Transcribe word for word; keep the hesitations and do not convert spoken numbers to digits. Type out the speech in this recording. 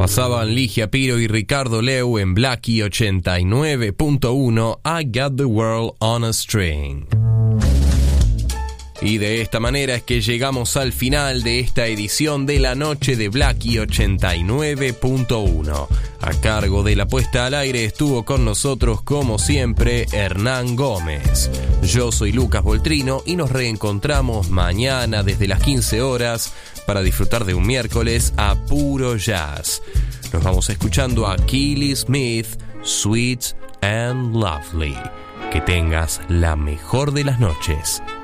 Pasaban Ligia Piro y Ricardo Leu en Blackie ochenta y nueve punto uno, I Got the World on a String. Y de esta manera es que llegamos al final de esta edición de la noche de Blackie ochenta y nueve punto uno. A cargo de la puesta al aire estuvo con nosotros, como siempre, Hernán Gómez. Yo soy Lucas Voltrino y nos reencontramos mañana desde las quince horas para disfrutar de un miércoles a puro jazz. Nos vamos escuchando a Keely Smith, Sweet and Lovely. Que tengas la mejor de las noches.